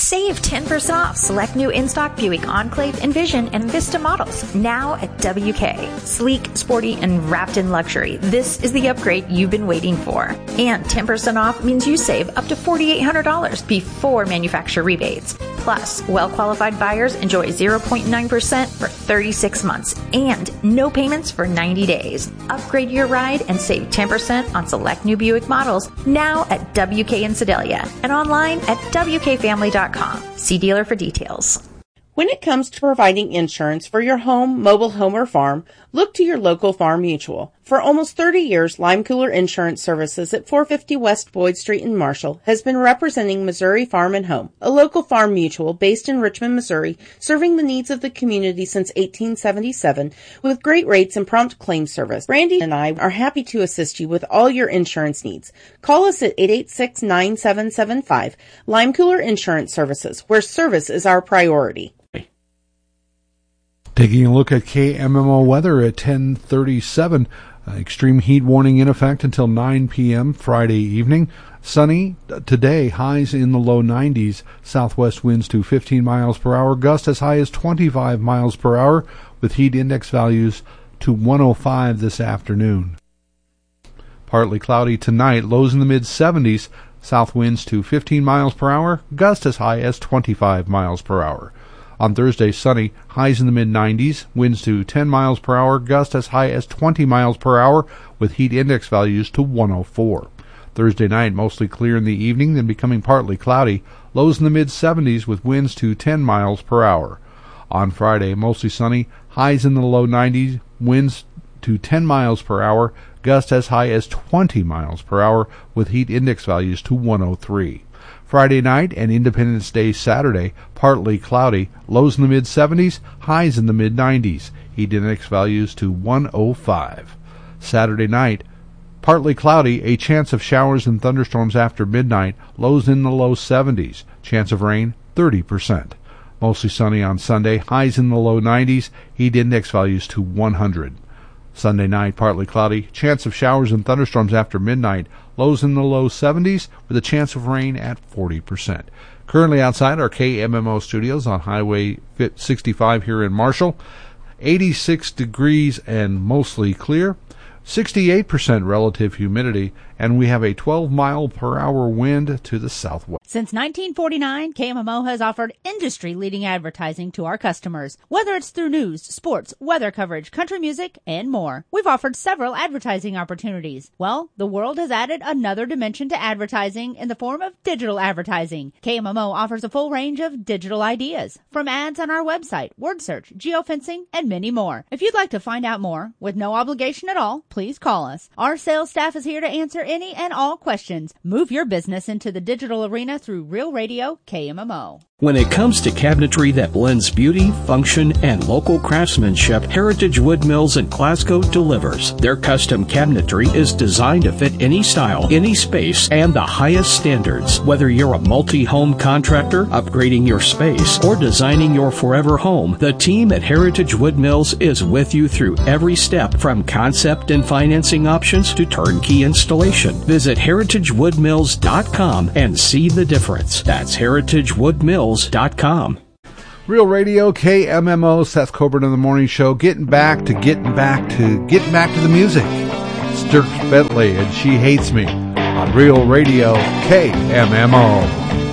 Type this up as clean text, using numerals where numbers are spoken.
Save 10% off select new in-stock Buick Enclave, Envision, and Vista models now at WK. Sleek, sporty, and wrapped in luxury. This is the upgrade you've been waiting for. And 10% off means you save up to $4,800 before manufacturer rebates. Plus, well-qualified buyers enjoy 0.9% for 36 months and no payments for 90 days. Upgrade your ride and save 10% on select new Buick models now at WK in Sedalia and online at WKFamily.com. See dealer for details. When it comes to providing insurance for your home, mobile home, or farm, look to your local Farm Mutual. For almost 30 years, Lime Cooler Insurance Services at 450 West Boyd Street in Marshall has been representing Missouri Farm and Home, a local farm mutual based in Richmond, Missouri, serving the needs of the community since 1877 with great rates and prompt claim service. Brandy and I are happy to assist you with all your insurance needs. Call us at 886-9775, Lime Cooler Insurance Services, where service is our priority. Taking a look at KMMO weather at 10:37. Extreme heat warning in effect until 9 p.m. Friday evening. Sunny today, highs in the low 90s. Southwest winds to 15 miles per hour. Gusts as high as 25 miles per hour with heat index values to 105 this afternoon. Partly cloudy tonight. Lows in the mid-70s. South winds to 15 miles per hour. Gusts as high as 25 miles per hour. On Thursday, sunny, highs in the mid-90s, winds to 10 miles per hour, gusts as high as 20 miles per hour, with heat index values to 104. Thursday night, mostly clear in the evening, then becoming partly cloudy, lows in the mid-70s with winds to 10 miles per hour. On Friday, mostly sunny, highs in the low 90s, winds to 10 miles per hour, gusts as high as 20 miles per hour, with heat index values to 103. Friday night and Independence Day Saturday, partly cloudy, lows in the mid-70s, highs in the mid-90s, heat index values to 105. Saturday night, partly cloudy, a chance of showers and thunderstorms after midnight, lows in the low 70s, chance of rain 30%. Mostly sunny on Sunday, highs in the low 90s, heat index values to 100. Sunday night, partly cloudy, chance of showers and thunderstorms after midnight, lows in the low 70s with a chance of rain at 40%. Currently outside our KMMO studios on Highway 65 here in Marshall, 86 degrees and mostly clear, 68% relative humidity, and we have a 12-mile-per-hour wind to the southwest. Since 1949, KMMO has offered industry-leading advertising to our customers. Whether it's through news, sports, weather coverage, country music, and more, we've offered several advertising opportunities. Well, the world has added another dimension to advertising in the form of digital advertising. KMMO offers a full range of digital ideas, from ads on our website, word search, geofencing, and many more. If you'd like to find out more, with no obligation at all, please call us. Our sales staff is here to answer any and all questions. Move your business into the digital arena through Real Radio KMMO. When it comes to cabinetry that blends beauty, function, and local craftsmanship, Heritage Wood Mills in Glasgow delivers. Their custom cabinetry is designed to fit any style, any space, and the highest standards. Whether you're a multi-home contractor, upgrading your space, or designing your forever home, the team at Heritage Wood Mills is with you through every step, from concept and financing options to turnkey installation. Visit heritagewoodmills.com and see the difference. That's heritagewoodmills.com. Real Radio KMMO, Seth Coburn in the Morning Show, getting back to the music. It's Dierks Bentley and She Hates Me on Real Radio KMMO.